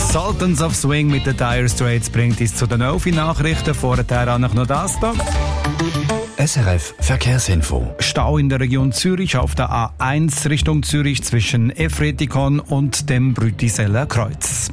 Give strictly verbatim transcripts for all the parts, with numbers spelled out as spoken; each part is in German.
Sultans of Swing mit den Dire Straits bringt uns zu den Novi-Nachrichten. Vorher noch das da. S R F Verkehrsinfo. Stau in der Region Zürich auf der A eins Richtung Zürich zwischen Efretikon und dem Brütiseller Kreuz.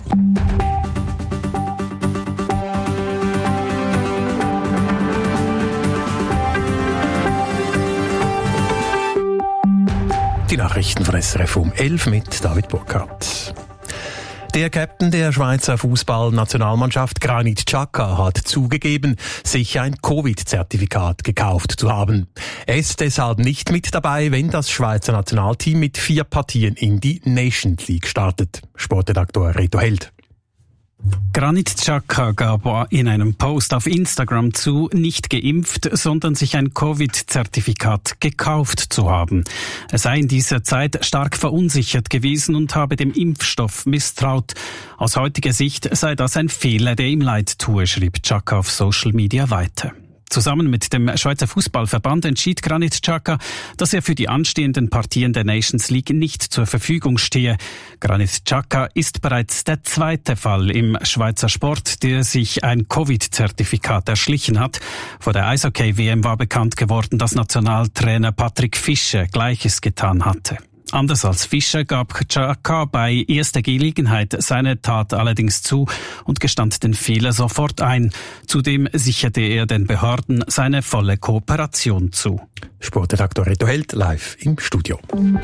Die Nachrichten von S R F um elf mit David Burkhardt. Der Captain der Schweizer Fußballnationalmannschaft Granit Xhaka hat zugegeben, sich ein Covid-Zertifikat gekauft zu haben. Er ist deshalb nicht mit dabei, wenn das Schweizer Nationalteam mit vier Partien in die Nations League startet. Sportredaktor Reto Held. Granit Xhaka gab in einem Post auf Instagram zu, nicht geimpft, sondern sich ein Covid-Zertifikat gekauft zu haben. Er sei in dieser Zeit stark verunsichert gewesen und habe dem Impfstoff misstraut. Aus heutiger Sicht sei das ein Fehler, der ihm leid tue, schrieb Xhaka auf Social Media weiter. Zusammen mit dem Schweizer Fußballverband entschied Granit Xhaka, dass er für die anstehenden Partien der Nations League nicht zur Verfügung stehe. Granit Xhaka ist bereits der zweite Fall im Schweizer Sport, der sich ein Covid-Zertifikat erschlichen hat. Vor der Eishockey-W M war bekannt geworden, dass Nationaltrainer Patrick Fischer Gleiches getan hatte. Anders als Fischer gab Xhaka bei erster Gelegenheit seine Tat allerdings zu und gestand den Fehler sofort ein. Zudem sicherte er den Behörden seine volle Kooperation zu. Sportredaktor Reto Held live im Studio.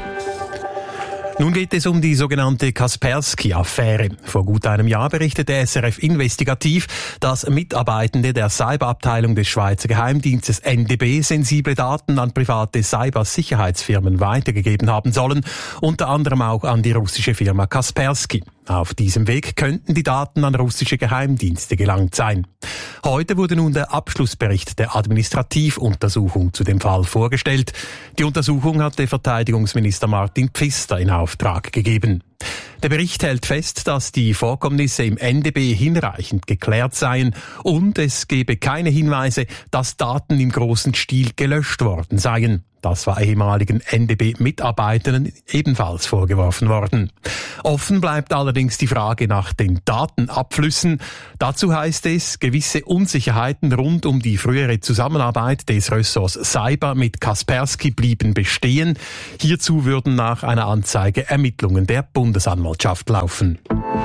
Nun geht es um die sogenannte Kaspersky-Affäre. Vor gut einem Jahr berichtete S R F Investigativ, dass Mitarbeitende der Cyberabteilung des Schweizer Geheimdienstes N D B sensible Daten an private Cybersicherheitsfirmen weitergegeben haben sollen, unter anderem auch an die russische Firma Kaspersky. Auf diesem Weg könnten die Daten an russische Geheimdienste gelangt sein. Heute wurde nun der Abschlussbericht der Administrativuntersuchung zu dem Fall vorgestellt. Die Untersuchung hatte Verteidigungsminister Martin Pfister in Auftrag gegeben. Der Bericht hält fest, dass die Vorkommnisse im N D B hinreichend geklärt seien und es gebe keine Hinweise, dass Daten im großen Stil gelöscht worden seien. Das war ehemaligen N D B-Mitarbeitern ebenfalls vorgeworfen worden. Offen bleibt allerdings die Frage nach den Datenabflüssen. Dazu heißt es, gewisse Unsicherheiten rund um die frühere Zusammenarbeit des Ressorts Cyber mit Kaspersky blieben bestehen. Hierzu würden nach einer Anzeige Ermittlungen der Bundesanwaltschaft laufen.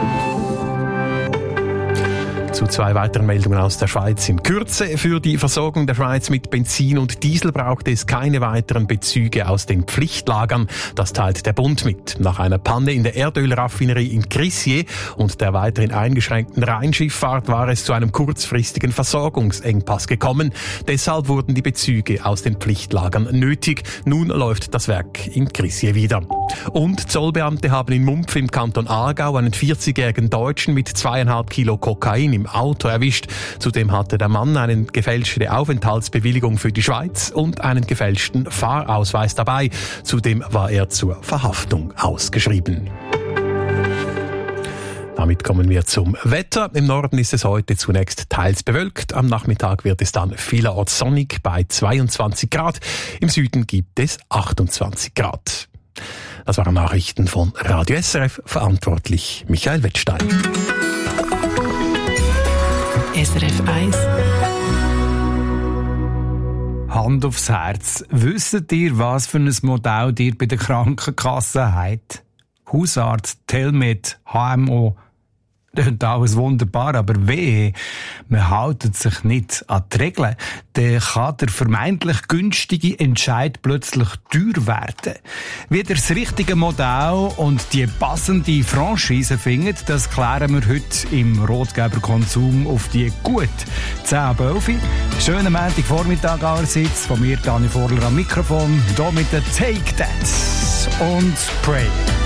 Zu zwei weiteren Meldungen aus der Schweiz in Kürze. Für die Versorgung der Schweiz mit Benzin und Diesel braucht es keine weiteren Bezüge aus den Pflichtlagern. Das teilt der Bund mit. Nach einer Panne in der Erdölraffinerie in Crissier und der weiterhin eingeschränkten Rheinschifffahrt war es zu einem kurzfristigen Versorgungsengpass gekommen. Deshalb wurden die Bezüge aus den Pflichtlagern nötig. Nun läuft das Werk in Crissier wieder. Und Zollbeamte haben in Mumpf im Kanton Aargau einen vierzigjährigen Deutschen mit zweieinhalb Kilo Kokain im Auto erwischt. Zudem hatte der Mann eine gefälschte Aufenthaltsbewilligung für die Schweiz und einen gefälschten Fahrausweis dabei. Zudem war er zur Verhaftung ausgeschrieben. Damit kommen wir zum Wetter. Im Norden ist es heute zunächst teils bewölkt. Am Nachmittag wird es dann vielerorts sonnig bei zweiundzwanzig Grad. Im Süden gibt es achtundzwanzig Grad. Das waren Nachrichten von Radio S R F, verantwortlich Michael Wettstein. S R F eins. Hand aufs Herz. Wisst ihr, was für ein Modell ihr bei der Krankenkasse habt? Hausarzt, Telmed, H M O. Das ist alles wunderbar, aber weh, man hält sich nicht an die Regeln, dann kann der vermeintlich günstige Entscheid plötzlich teuer werden. Wie ihr das richtige Modell und die passende Franchise findet, das klären wir heute im Rotgeber Konsum auf die gut zehn ab elf. Schönen Montagvormittag allerseits. Von mir, Dani Vorler am Mikrofon, hier mit der Take That und Pray.